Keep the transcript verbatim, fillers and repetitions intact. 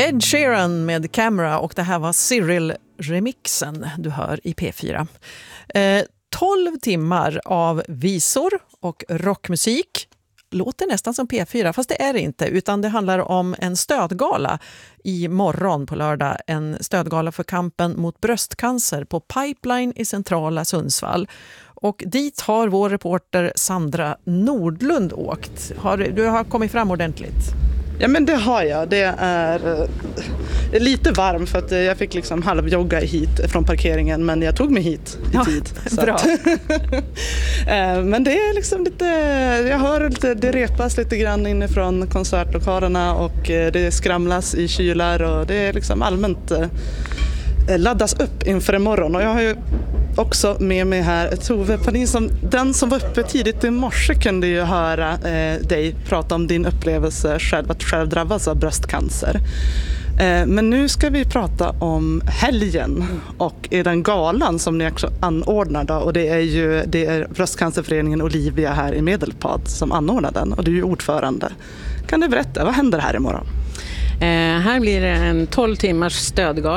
Ed Sheeran med Camera, och det här var Cyril-remixen du hör i P fyra. Eh, tolv timmar av visor och rockmusik. Låter nästan som P fyra, fast det är det inte, utan det handlar om en stödgala i morgon på lördag. En stödgala för kampen mot bröstcancer på Pipeline i centrala Sundsvall. Och dit har vår reporter Sandra Nordlund åkt. Har, du har kommit fram ordentligt. Ja, men det har jag. Det är eh, lite varm för att jag fick liksom halvjogga hit från parkeringen, men jag tog mig hit i ja, tid. Så bra. Att, eh, men det är liksom lite, jag hör lite, det repas lite grann inifrån konsertlokalerna och eh, det skramlas i kylar och det är liksom allmänt eh, laddas upp inför imorgon. Och jag har ju också med mig här Tove Palin, som den som var uppe tidigt i morse kunde ju höra eh, dig prata om din upplevelse själv, att själv drabbas av bröstcancer. Eh, men nu ska vi prata om helgen och i den galan som ni också anordnar då, och det är ju det är Bröstcancerföreningen Olivia här i Medelpad som anordnar den, och du är ju ordförande. Kan du berätta, vad händer här imorgon? Eh, här blir det en tolv timmars stödgala